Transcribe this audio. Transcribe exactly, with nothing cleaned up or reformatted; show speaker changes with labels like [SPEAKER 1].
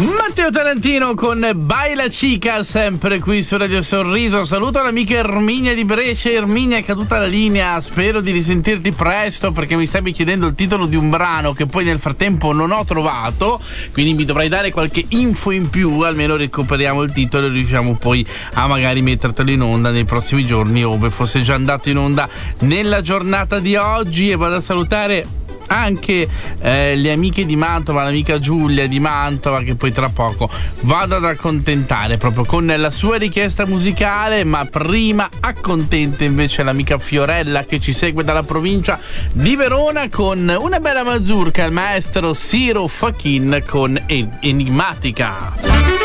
[SPEAKER 1] Matteo Tarantino con Baila Chica, sempre qui su Radio Sorriso. Saluto l'amica Erminia di Brescia. Erminia, è caduta la linea, spero di risentirti presto perché mi stavi chiedendo il titolo di un brano che poi nel frattempo non ho trovato, quindi mi dovrai dare qualche info in più, almeno recuperiamo il titolo e riusciamo poi a magari mettertelo in onda nei prossimi giorni, ove fosse già andato in onda nella giornata di oggi. E vado a salutare anche eh, le amiche di Mantova, l'amica Giulia di Mantova, che poi tra poco vado ad accontentare proprio con la sua richiesta musicale. Ma prima accontenta invece l'amica Fiorella, che ci segue dalla provincia di Verona, con una bella mazurka, il maestro Ciro Fachin con Enigmatica.